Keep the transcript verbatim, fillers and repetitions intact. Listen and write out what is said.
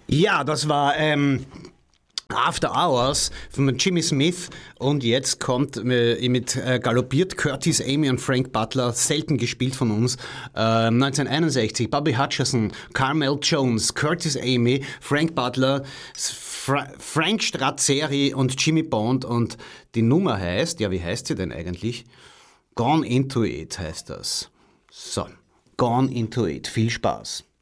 Ja, das war ähm, After Hours von Jimmy Smith und jetzt kommt äh, mit äh, galoppiert Curtis Amy und Frank Butler, selten gespielt von uns, äh, neunzehnhunderteinundsechzig, Bobby Hutcherson, Carmel Jones, Curtis Amy, Frank Butler, Fra- Frank Strazzeri und Jimmy Bond und die Nummer heißt, ja wie heißt sie denn eigentlich? Gone Into It heißt das. So, Gone Into It, viel Spaß.